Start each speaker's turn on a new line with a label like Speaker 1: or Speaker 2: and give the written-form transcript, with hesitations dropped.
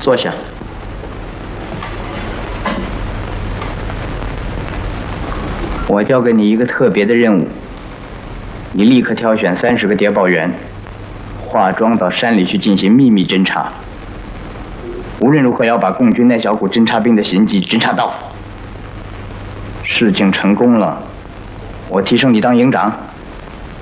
Speaker 1: 坐下。我交给你一个特别的任务，你立刻挑选30个谍报员，化妆到山里去进行秘密侦查。无论如何要把共军那小股侦察兵的行迹侦察到。事情成功了，我提升你当营长。